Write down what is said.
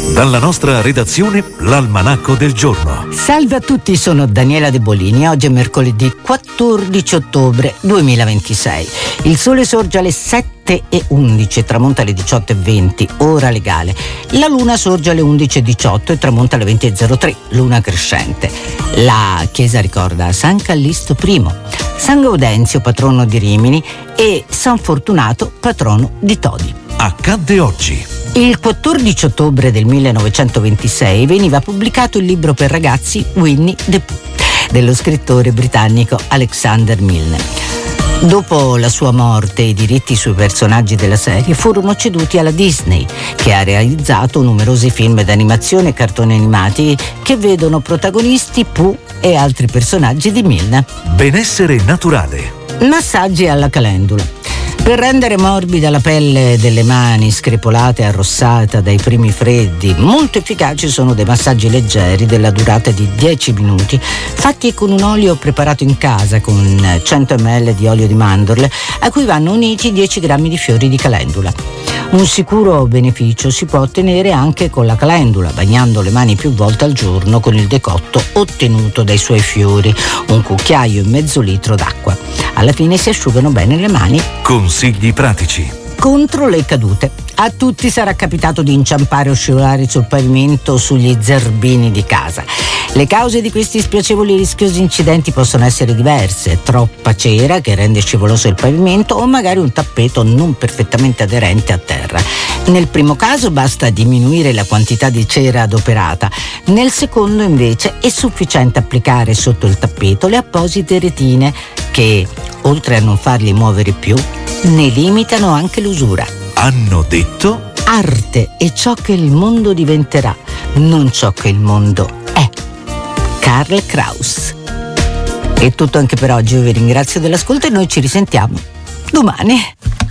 Dalla nostra redazione, l'Almanacco del giorno. Salve a tutti, sono Daniela De Bolini. Oggi è mercoledì 14 ottobre 2026. Il sole sorge alle 7:11 e tramonta alle 18:20, ora legale. La luna sorge alle 11:18 e tramonta alle 20:03, luna crescente. La chiesa ricorda San Callisto I, San Gaudenzio, patrono di Rimini, e San Fortunato, patrono di Todi. Accadde oggi. Il 14 ottobre del 1926 veniva pubblicato il libro per ragazzi Winnie the Pooh dello scrittore britannico Alexander Milne. Dopo la sua morte, i diritti sui personaggi della serie furono ceduti alla Disney, che ha realizzato numerosi film d'animazione e cartoni animati che vedono protagonisti Pooh e altri personaggi di Milne. Benessere naturale. Massaggi alla calendula. Per rendere morbida la pelle delle mani screpolate e arrossata dai primi freddi, molto efficaci sono dei massaggi leggeri della durata di 10 minuti, fatti con un olio preparato in casa con 100 ml di olio di mandorle, a cui vanno uniti 10 grammi di fiori di calendula. Un sicuro beneficio si può ottenere anche con la calendula, bagnando le mani più volte al giorno con il decotto ottenuto dai suoi fiori, un cucchiaio e mezzo litro d'acqua. Alla fine si asciugano bene le mani. Consigli pratici. Contro le cadute. A tutti sarà capitato di inciampare o scivolare sul pavimento o sugli zerbini di casa. Le cause di questi spiacevoli e rischiosi incidenti possono essere diverse: troppa cera che rende scivoloso il pavimento o magari un tappeto non perfettamente aderente a terra. Nel primo caso basta diminuire la quantità di cera adoperata, nel secondo invece è sufficiente applicare sotto il tappeto le apposite retine che, oltre a non farli muovere più, ne limitano anche l'usura. Hanno detto: arte è ciò che il mondo diventerà, non ciò che il mondo è. Karl Kraus. È tutto anche per oggi, io vi ringrazio dell'ascolto e noi ci risentiamo domani.